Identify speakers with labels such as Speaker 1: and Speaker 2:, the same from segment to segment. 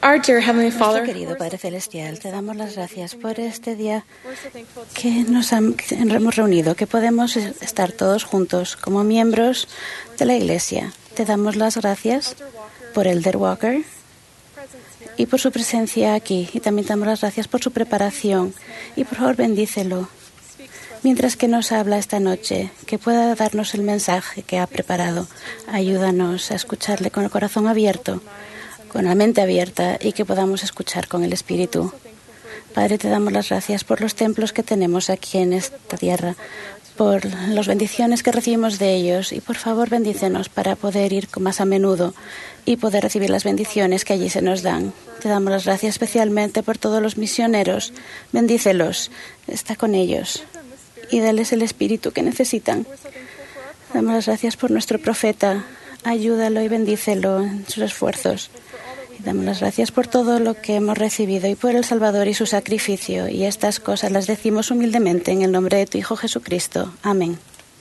Speaker 1: Our dear Heavenly
Speaker 2: Nuestro
Speaker 1: Father,
Speaker 2: querido Padre Celestial, te damos las gracias por este día que nos hemos reunido, que podemos estar todos juntos como miembros de la Iglesia. Te damos las gracias por Elder Walker y por su presencia aquí. Y también te damos las gracias por su preparación. Y por favor, bendícelo mientras que nos habla esta noche, que pueda darnos el mensaje que ha preparado. Ayúdanos a escucharle con el corazón abierto, con la mente abierta, y que podamos escuchar con el Espíritu. Padre, te damos las gracias por los templos que tenemos aquí en esta tierra, por las bendiciones que recibimos de ellos, y por favor bendícenos para poder ir más a menudo y poder recibir las bendiciones que allí se nos dan. Te damos las gracias especialmente por todos los misioneros. Bendícelos, está con ellos y dales el espíritu que necesitan. Damos las gracias por nuestro profeta. Ayúdalo y bendícelo en sus esfuerzos. Y damos las gracias por todo lo que hemos recibido y por el Salvador y su sacrificio. Y estas cosas las decimos humildemente en el nombre de tu Hijo Jesucristo. Amén.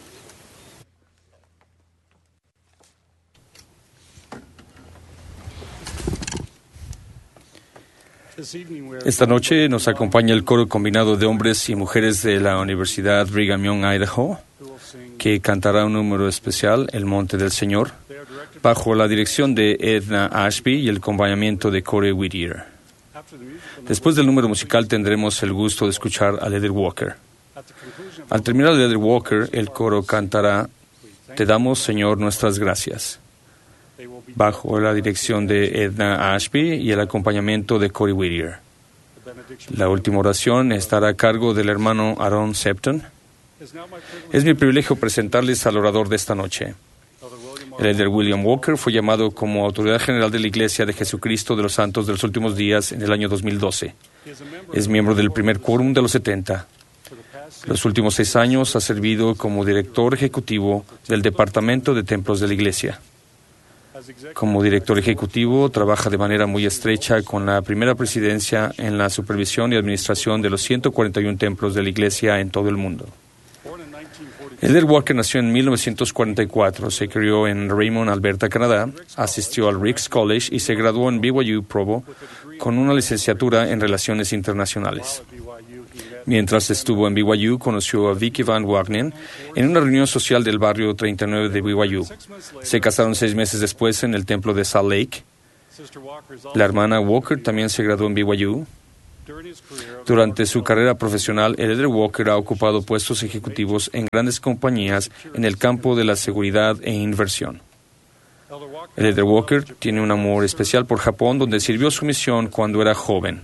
Speaker 3: Esta noche nos acompaña el coro combinado de hombres y mujeres de la Universidad Brigham Young, Idaho, que cantará un número especial, El Monte del Señor, bajo la dirección de Edna Ashby y el acompañamiento de Corey Whittier. Después del número musical tendremos el gusto de escuchar a Elder Walker. Al terminar el Elder Walker, el coro cantará Te damos, Señor, nuestras gracias, bajo la dirección de Edna Ashby y el acompañamiento de Corey Whittier. La última oración estará a cargo del hermano Aaron Septon. Es mi privilegio presentarles al orador de esta noche. El Elder William Walker fue llamado como autoridad general de la Iglesia de Jesucristo de los Santos de los Últimos Días en el año 2012. Es miembro del primer quórum de los 70. Los últimos 6 años ha servido como director ejecutivo del Departamento de Templos de la Iglesia. Como director ejecutivo, trabaja de manera muy estrecha con la primera presidencia en la supervisión y administración de los 141 templos de la Iglesia en todo el mundo. Elder Walker nació en 1944, se crió en Raymond, Alberta, Canadá, asistió al Ricks College y se graduó en BYU Provo con una licenciatura en Relaciones Internacionales. Mientras estuvo en BYU, conoció a Vicky Van Wagenen en una reunión social del barrio 39 de BYU. Se casaron 6 meses después en el templo de Salt Lake. La hermana Walker también se graduó en BYU. Durante su carrera profesional, el Elder Walker ha ocupado puestos ejecutivos en grandes compañías en el campo de la seguridad e inversión. El Elder Walker tiene un amor especial por Japón, donde sirvió su misión cuando era joven.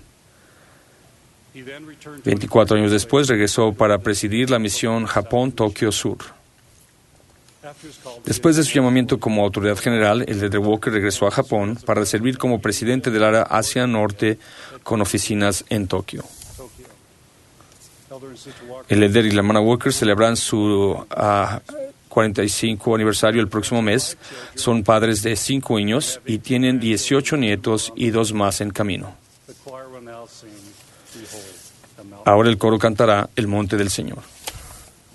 Speaker 3: 24 años después regresó para presidir la misión Japón-Tokio Sur. Después de su llamamiento como autoridad general, el Elder Walker regresó a Japón para servir como presidente del área Asia Norte con oficinas en Tokio. El Elder y la hermana Walker celebran su 45 aniversario el próximo mes. Son padres de 5 niños y tienen 18 nietos y 2 más en camino. Ahora el coro cantará El Monte del Señor.